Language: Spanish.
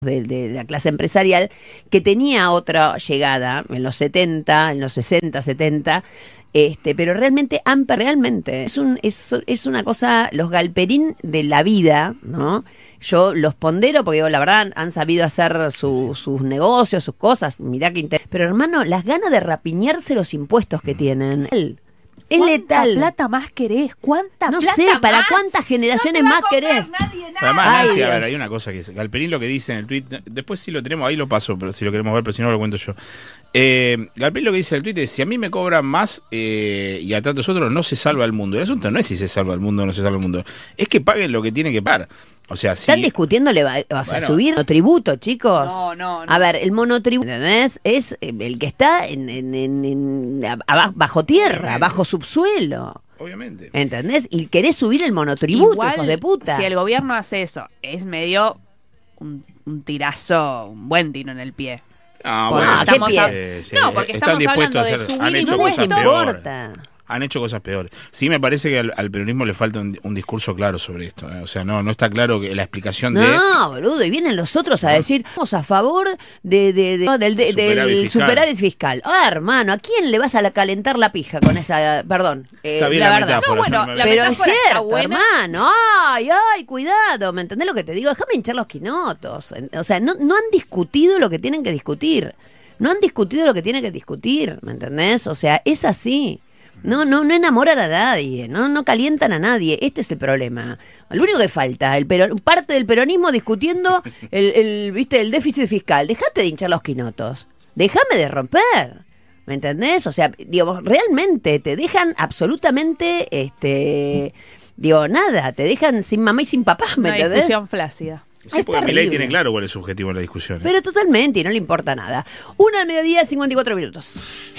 de la clase empresarial, que tenía otra llegada en los 70, en los 60, 70, pero realmente AMPE realmente es una cosa, los Galperín de la vida, ¿no? Yo los pondero porque la verdad han sabido hacer sus negocios, sus cosas, mirá que pero hermano, las ganas de rapiñarse los impuestos que tienen. Es letal. ¿Cuánta plata más querés? ¿Cuánta no plata sé, más? ¿para cuántas generaciones más querés? Además, Ay, Nancy, a Dios. ver, hay una cosa que es Galperín lo que dice en el tweet, después si lo tenemos ahí lo paso, pero si lo queremos ver, pero si no lo cuento yo. Galperín lo que dice en el tweet es: si a mí me cobran más y a tantos otros, no se salva el mundo. El asunto no es si se salva el mundo o no se salva el mundo, es que paguen lo que tienen que pagar. O sea, si... ¿Están discutiendo a subir el monotributo, chicos? No. A ver, el monotributo, ¿entendés? Es el que está bajo tierra, bajo subsuelo. Obviamente. ¿Entendés? Y querés subir el monotributo, Igual, hijos de puta. si el gobierno hace eso, es medio un tirazo, un buen tiro en el pie. Ah, Porque bueno, ¿qué estamos pie? No, porque están estamos dispuestos hablando a de hacer, subir han hecho No les cosas impuestos. importa. Han hecho cosas peores. Sí, me parece que al peronismo le falta un discurso claro sobre esto. O sea, no está claro que la explicación de... No, boludo, y vienen los otros a decir, vamos a favor del superávit fiscal. Ah, hermano, ¿a quién le vas a calentar la pija con esa, perdón? Está bien la la verdad. metáfora. No, bueno, yo no me- la Pero es metáfora está cierto, buena. hermano, ay, cuidado, ¿me entendés lo que te digo? Déjame hinchar los quinotos. O sea, no han discutido lo que tienen que discutir. No han discutido lo que tienen que discutir, ¿me entendés? O sea, es así. No enamoran a nadie, no calientan a nadie. Este es el problema. Lo único que falta, parte del peronismo discutiendo el déficit fiscal. Dejate de hinchar los quinotos. Déjame de romper. ¿Me entendés? O sea, digo, realmente te dejan absolutamente, nada, te dejan sin mamá y sin papá, ¿me Una entendés? discusión flácida. Sí, Es porque Milei terrible. tiene claro cuál es su objetivo en la discusión. Pero totalmente, y no le importa nada. 1:00 PM, 54 minutos.